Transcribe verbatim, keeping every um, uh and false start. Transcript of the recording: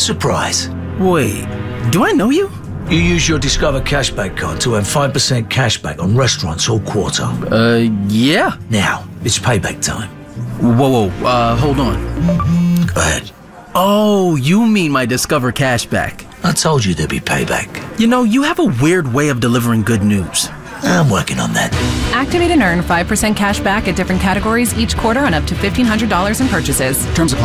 Surprise. Wait, do I know you? You use your Discover Cashback card to earn five percent cashback on restaurants all quarter. Uh, yeah. Now, it's payback time. Whoa, whoa, uh, hold on. Go ahead. Oh, you mean my Discover Cashback. I told you there'd be payback. You know, you have a weird way of delivering good news. I'm working on that. Activate and earn five percent cash back at different categories each quarter on up to fifteen hundred dollars in purchases. Terms apply.